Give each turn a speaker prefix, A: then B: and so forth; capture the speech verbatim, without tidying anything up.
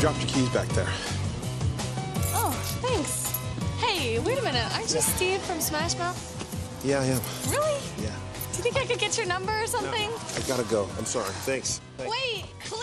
A: dropped your keys back there.
B: Oh, thanks. Hey, wait a minute. Aren't you
A: Yeah.
B: Steve from Smash Mouth?
A: Yeah, I am.
B: Really?
A: Yeah.
B: Do you think I could get your number or something?
A: No, I gotta go. I'm sorry. Thanks. Thanks.
B: Wait, Claire!